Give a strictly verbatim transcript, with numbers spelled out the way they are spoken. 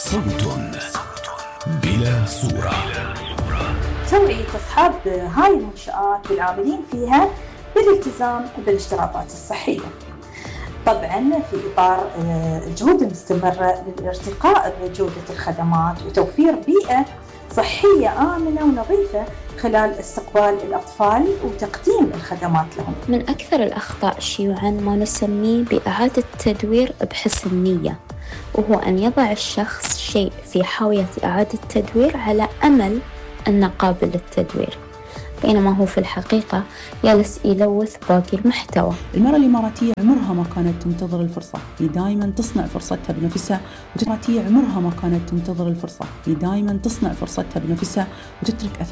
صوت بلا صورة. توعية أصحاب هاي المنشآت والعاملين فيها بالالتزام بالاشتراطات الصحية، طبعاً في إطار الجهود المستمرة للارتقاء بجودة الخدمات وتوفير بيئة صحية آمنة ونظيفة خلال استقبال الأطفال وتقديم الخدمات لهم. من أكثر الأخطاء شيوعاً ما نسميه بإعادة تدوير بحسن نية، وهو أن يضع الشخص شيء في حاوية إعادة تدوير على أمل أنه قابل للتدوير، بينما هو في الحقيقة يلس يلوث باقي المحتوى. المرأة الإماراتية عمرها ما كانت تنتظر الفرصة، هي دائما تصنع فرصتها بنفسها. والإماراتية عمرها ما كانت تنتظر الفرصة، هي دائما تصنع فرصتها بنفسها وتترك أثر.